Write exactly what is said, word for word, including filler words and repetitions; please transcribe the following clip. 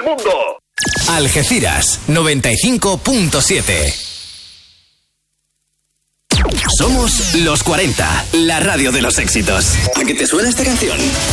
mundo. Algeciras, noventa y cinco punto siete. Somos los cuarenta, la radio de los éxitos. ¿A qué te suena esta canción?